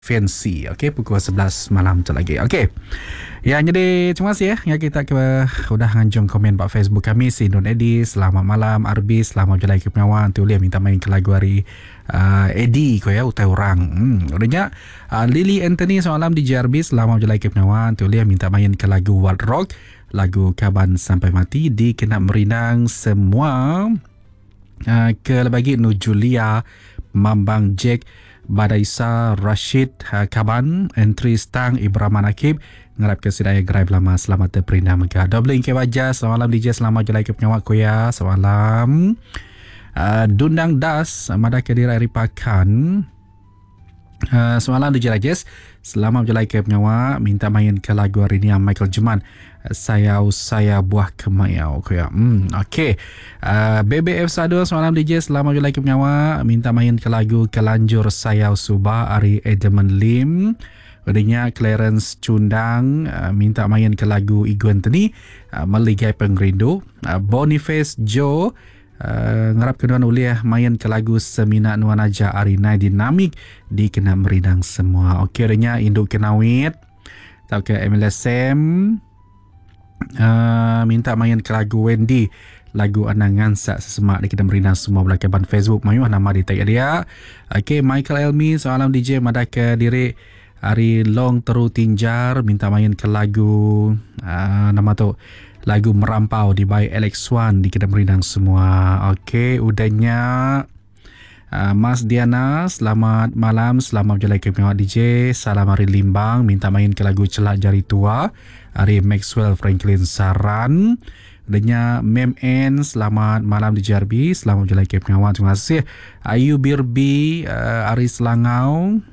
Fancy, okey, pukul 11 malam tu lagi. Okey. Ya, jadi terima kasih yang kita udah nganjung komen pak Facebook kami si Don Edi, selamat malam Arbi, selamat jalan ke pengawan tu minta main ke lagu hari Edi ko ya utai orang. Udahnya Lily Anthony semalam di JRB, selamat jalan ke pengawan tu minta main ke lagu Wild Rock, lagu Kaban Sampai Mati di kena merinang semua ke bagi Nujulia, Mambang Jack, Badaisa, Rashid, Kaban, Entry Stang, Ibrahim Akib, ngarap ke sidaya gerai lama selamat terperindah megah. Double ke wajah, selamat malam DJ, selamat jelai ke penyawak koya, selamat malam. Dundang Das, Mada Kedira Ripakan, semalam DJ Rajes, selamat jelai ke penyawak, minta main ke lagu hari ini yang Michael Juman, saya buah kemayau koya. Okey. BBF Sado semalam DJ, selamat jelai ke penyawa, minta main ke lagu Kelanjur Sayau Subah Ari Edmund Lim. Udahnya Clarence Cundang minta main ke lagu Igu Anthony Meligai Pengrindu. Boniface Joe ngarap keduan uliah main ke lagu Semina Nuan Aja Ari Nai Dinamik di kena merinang semua. Okey, udahnya Induk Kenawit atau ke MLSM minta main ke lagu Wendy, lagu Anangan Sak Sesemak di kita merinang semua belakang Facebook mayu nama di tag dia. Okey, Michael Elmi semalam DJ Mada ke diri Ari Long Teru Tinjar minta main ke lagu nama tu lagu Merampau di by Alex Swan di kita merinang semua. Okey, udahnya Mas Diana, selamat malam, selamat berjalan ke pengawas DJ, salam Ari Limbang, minta main ke lagu Celak Jari Tua, Ari Maxwell Franklin Saran. Adanya Mem N, selamat malam di JRB, selamat berjalan ke pengawas, terima kasih. Ayu Birbi, Ari Selangau,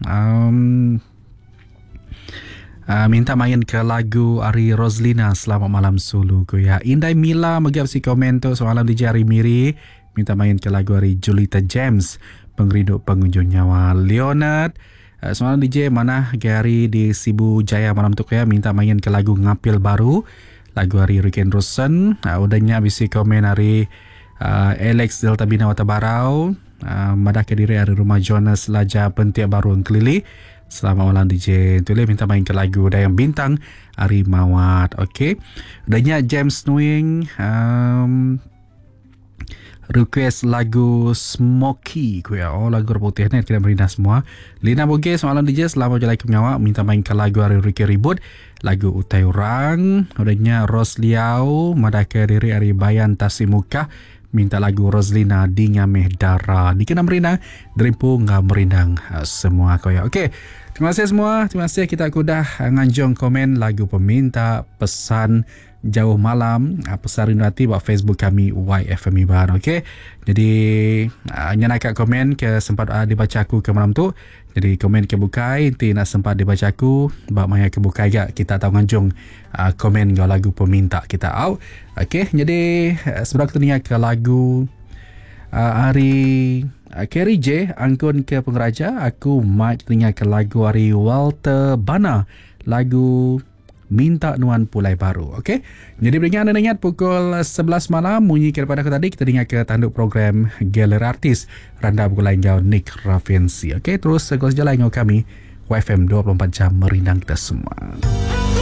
minta main ke lagu Ari Roslina, selamat malam Sulu ya. Indai Mila megap si komen tu semalam di Jari Miri, minta main ke lagu Ari Julita James, pengrindu pengunjung nyawa. Leonard semalam DJ mana Gary di Sibu Jaya malam tu ya, minta main ke lagu Ngapil Baru, lagu Ari Riken Rosen. Udahnya bisi komen Ari Alex Delta Bina Watabarau, madah ke diri Ari Rumah Jonas Laja Pentiak Baru Kelili. Selamat malam DJ. Tulis minta main ke lagu Dayang Bintang Ari Mawat. Okey. Udahnya James Nwing request lagu Smoky kuya. Oh, lagu putih ni kita merindah semua. Lina Boge semalam DJ, selamat jalan ke penyawa, minta main ke lagu Ari Ricky Ribut, lagu Utai Orang. Udahnya Ros Liao Mada ke diri Ari Bayan Tasimuka, minta lagu Roslina di Ngameh Dara. Di kena merinang Deripu ngah merinang semua koya. Okey. Terima kasih semua. Terima kasih kita kudah nganjong komen lagu peminta pesan jauh malam, pesan rindu hati buat Facebook kami YFM Iban. Okey. Jadi nyanakan komen ke sempat dibaca aku ke malam tu. Jadi komen ke bukai nanti nak sempat dibaca aku buat maya ke bukai gak kita tahu nganjung komen gak lagu peminta kita out. Okey. Jadi sebelum kita dengar ke lagu hari Kerry J angkun ke pengeraja, aku mic dengar ke lagu hari Walter Bana, lagu Minta Nuan Pulai Baru. Okey. Jadi beringat anda ingat pukul 11 malam bunyi daripada aku tadi kita dengar ke tanduk program Galeri Artis Randa pukul lain jauh Nick Raffensi. Okey, terus segala jalan dengan kami YFM 24 jam merinang kita semua.